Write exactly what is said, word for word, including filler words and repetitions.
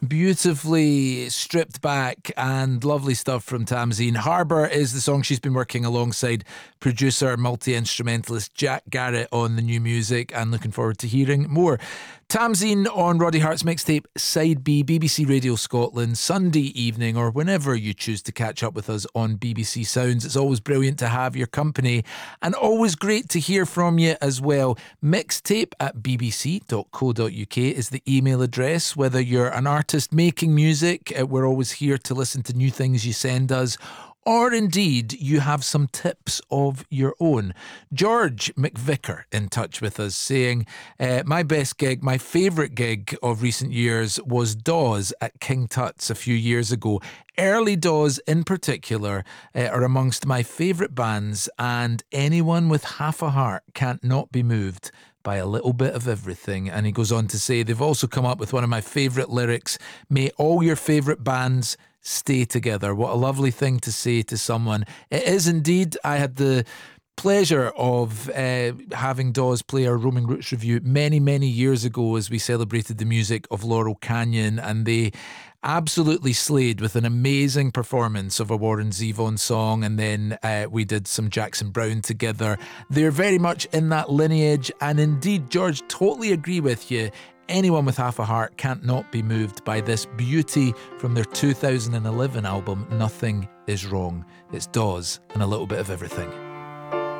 Beautifully stripped back and lovely stuff from Tamzine. Harbour is the song she's been working alongside producer, multi-instrumentalist Jack Garrett on the new music, and looking forward to hearing more. Tamzine on Roddy Hart's mixtape Side B, B B C Radio Scotland, Sunday evening, or whenever you choose to catch up with us on B B C Sounds. It's always brilliant to have your company and always great to hear from you as well. Mixtape at b b c dot co dot u k is the email address. Whether you're an artist making music, we're always here to listen to new things you send us, or indeed you have some tips of your own. George McVicker in touch with us saying, uh, my best gig, my favourite gig of recent years was Dawes at King Tut's a few years ago. Early Dawes in particular uh, are amongst my favourite bands, and anyone with half a heart can't not be moved by a little bit of everything. And he goes on to say they've also come up with one of my favourite lyrics: may all your favourite bands stay together. What a lovely thing to say to someone. It is indeed. I had the pleasure of uh, having Dawes play our Roaming Roots review many, many years ago as we celebrated the music of Laurel Canyon, and they absolutely slayed with an amazing performance of a Warren Zevon song, and then uh, we did some Jackson Browne together. They're very much in that lineage, and indeed, George, totally agree with you. Anyone with half a heart can't not be moved by this beauty from their two thousand eleven album, Nothing Is Wrong. It's Dawes and a little bit of everything.